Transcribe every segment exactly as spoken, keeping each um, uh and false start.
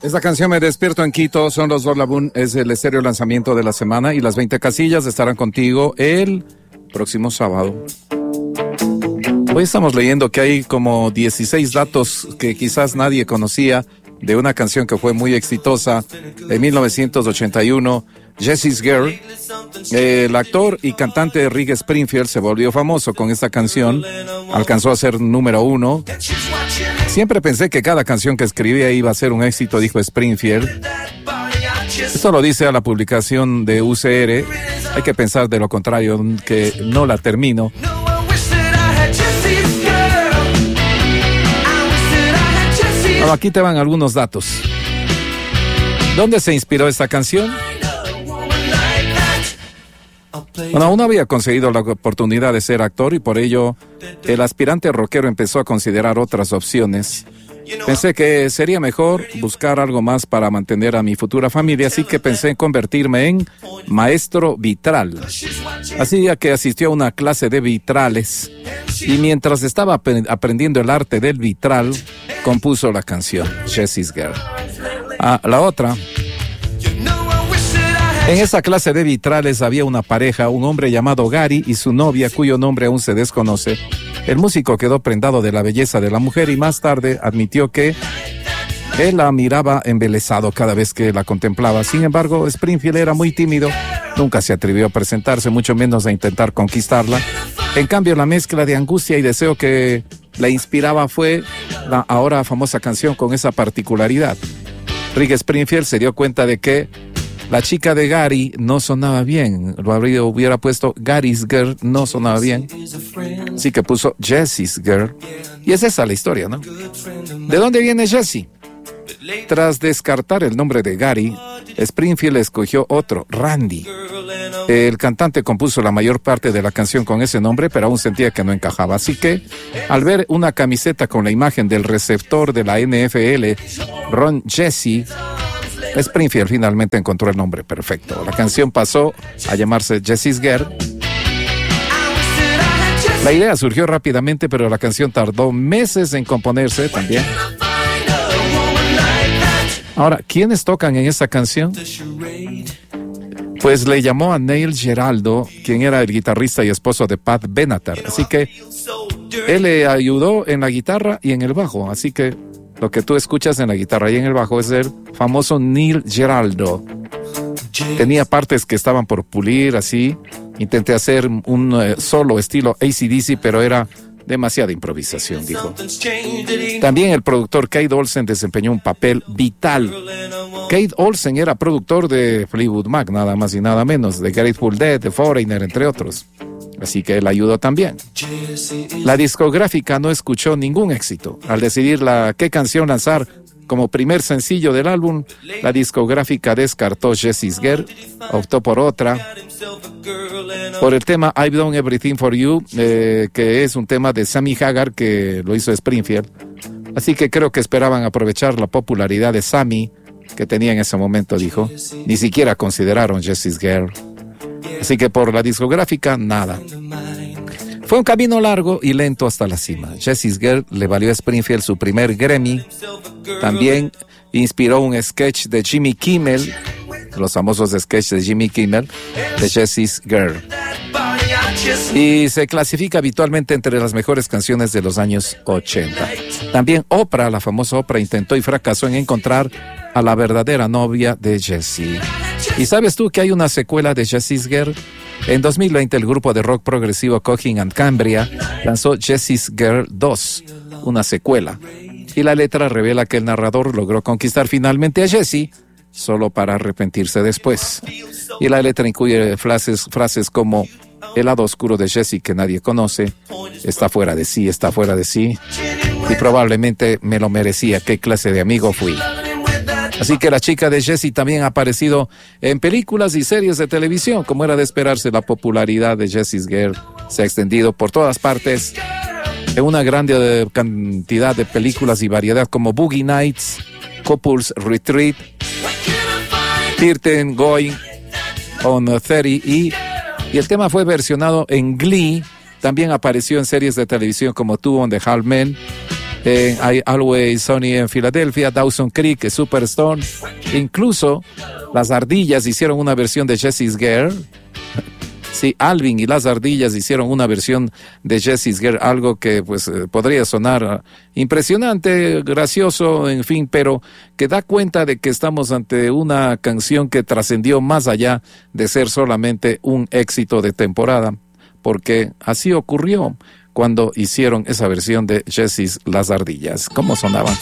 Esta canción Me Despierto en Quito, son los Dorlabun, es el estéreo lanzamiento de la semana y las veinte casillas estarán contigo el próximo sábado. Hoy estamos leyendo que hay como dieciséis datos que quizás nadie conocía de una canción que fue muy exitosa en mil novecientos ochenta y uno, Jesse's Girl. El actor y cantante Rick Springfield se volvió famoso con esta canción, alcanzó a ser número uno. Siempre pensé que cada canción que escribía iba a ser un éxito, dijo Springfield. Esto lo dice a la publicación de U C R. Hay que pensar de lo contrario, que no la termino. Bueno, aquí te van algunos datos. ¿Dónde se inspiró esta canción? Bueno, aún no había conseguido la oportunidad de ser actor y por ello el aspirante rockero empezó a considerar otras opciones. Pensé que sería mejor buscar algo más para mantener a mi futura familia, así que pensé en convertirme en maestro vitral. Así que asistió a una clase de vitrales y mientras estaba ap- aprendiendo el arte del vitral, compuso la canción Jesse's Girl. Ah, la otra. En esa clase de vitrales había una pareja, un hombre llamado Gary y su novia, cuyo nombre aún se desconoce. El músico quedó prendado de la belleza de la mujer y más tarde admitió que él la miraba embelesado cada vez que la contemplaba. Sin embargo, Springfield era muy tímido, nunca se atrevió a presentarse, mucho menos a intentar conquistarla. En cambio, la mezcla de angustia y deseo que la inspiraba fue la ahora famosa canción con esa particularidad. Rick Springfield se dio cuenta de que la chica de Gary no sonaba bien. Lo habría, hubiera puesto Gary's Girl, no sonaba bien. Así que puso Jesse's Girl. Y es esa la historia, ¿no? ¿De dónde viene Jesse? Tras descartar el nombre de Gary, Springfield escogió otro, Randy. El cantante compuso la mayor parte de la canción con ese nombre, pero aún sentía que no encajaba. Así que, al ver una camiseta con la imagen del receptor de la N F L, Ron Jesse, Springfield finalmente encontró el nombre perfecto. La canción pasó a llamarse Jesse's Girl. La idea surgió rápidamente, pero la canción tardó meses en componerse también. Ahora, ¿quiénes tocan en esta canción? Pues le llamó a Neil Giraldo, quien era el guitarrista y esposo de Pat Benatar. Así que él le ayudó en la guitarra y en el bajo. Así que lo que tú escuchas en la guitarra y en el bajo es el famoso Neil Giraldo. Tenía partes que estaban por pulir, así. Intenté hacer un uh, solo estilo A C D C, pero era demasiada improvisación, dijo. También el productor Keith Olsen desempeñó un papel vital. Keith Olsen era productor de Fleetwood Mac, nada más y nada menos, de Grateful Dead, de Foreigner, entre otros. Así que él ayudó también. La discográfica no escuchó ningún éxito. Al decidir la, qué canción lanzar como primer sencillo del álbum, la discográfica descartó Jesse's Girl, optó por otra, por el tema I've Done Everything for You, eh, que es un tema de Sammy Hagar que lo hizo Springfield. Así que creo que esperaban aprovechar la popularidad de Sammy que tenía en ese momento, dijo. Ni siquiera consideraron Jesse's Girl. Así que por la discográfica, nada. Fue un camino largo y lento hasta la cima. Jesse's Girl le valió a Springfield su primer Grammy. También inspiró un sketch de Jimmy Kimmel, los famosos sketches de Jimmy Kimmel, de Jesse's Girl. Y se clasifica habitualmente entre las mejores canciones de los años ochenta. También Oprah, la famosa Oprah, intentó y fracasó en encontrar a la verdadera novia de Jesse. ¿Y sabes tú que hay una secuela de Jesse's Girl? En dos mil veinte, el grupo de rock progresivo Coheed and Cambria lanzó Jesse's Girl dos, una secuela. Y la letra revela que el narrador logró conquistar finalmente a Jesse, solo para arrepentirse después. Y la letra incluye frases, frases como: el lado oscuro de Jesse que nadie conoce, está fuera de sí, está fuera de sí, y probablemente me lo merecía, qué clase de amigo fui. Así que la chica de Jesse también ha aparecido en películas y series de televisión. Como era de esperarse, la popularidad de Jesse's Girl se ha extendido por todas partes en una gran cantidad de películas y variedad como Boogie Nights, Couples Retreat, thirteen Going on thirty y, y el tema fue versionado en Glee. También apareció en series de televisión como Two on the Half Men, eh, I Always Sunny en Filadelfia, Dawson Creek, Superstone. Incluso las Ardillas hicieron una versión de Jesse's Girl. Sí, Alvin y las Ardillas hicieron una versión de Jesse's Girl, algo que pues eh, podría sonar impresionante, gracioso, en fin, pero que da cuenta de que estamos ante una canción que trascendió más allá de ser solamente un éxito de temporada, porque así ocurrió cuando hicieron esa versión de Jesse's Las Ardillas. ¿Cómo sonaban?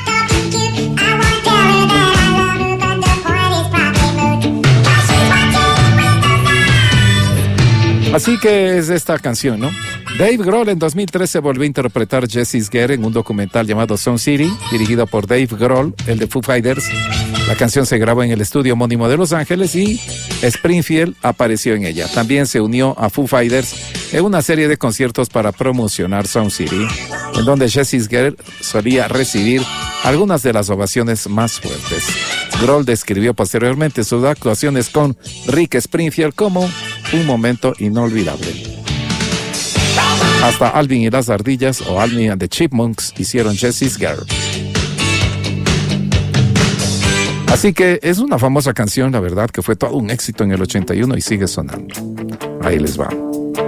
Así que es esta canción, ¿no? Dave Grohl en dos mil trece volvió a interpretar Jesse's Girl en un documental llamado Sound City, dirigido por Dave Grohl, el de Foo Fighters. La canción se grabó en el estudio homónimo de Los Ángeles y Springfield apareció en ella. También se unió a Foo Fighters en una serie de conciertos para promocionar Sound City, en donde Jesse's Girl solía recibir algunas de las ovaciones más fuertes. Grohl describió posteriormente sus actuaciones con Rick Springfield como un momento inolvidable. Hasta Alvin y las Ardillas o Alvin and the Chipmunks hicieron Jesse's Girl. Así que es una famosa canción, la verdad, que fue todo un éxito en el ochenta y uno y sigue sonando. Ahí les va.